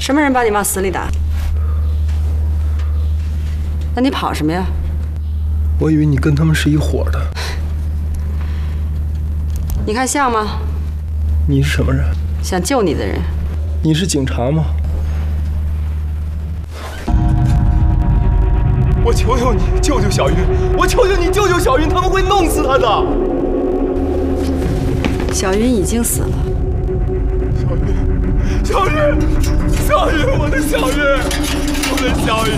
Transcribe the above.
什么人把你往死里打？那你跑什么呀？ 我以为你跟他们是一伙的。 你看像吗？ 你是什么人？ 想救你的人。 你是警察吗？我求求你，救救小云！我求求你，救救小云！他们会弄死她的。 小云已经死了。 小云，我的小云，我的小云。